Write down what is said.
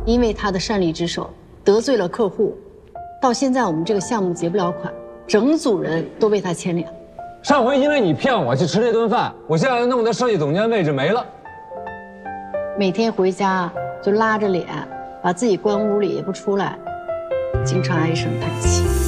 因为他的擅离职守得罪了客户，到现在我们这个项目结不了款，整组人都被他牵连。 上回因为你骗我去吃那顿饭，我现在弄得设计总监位置没了。 每天回家就拉着脸，把自己关屋里也不出来，经常唉声叹气。